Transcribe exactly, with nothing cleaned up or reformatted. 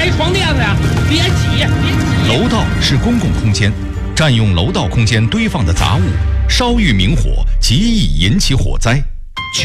开床垫子呀！别挤，别挤。 楼道是公共空间，占用楼道空间堆放的杂物，稍遇明火，极易引起火灾。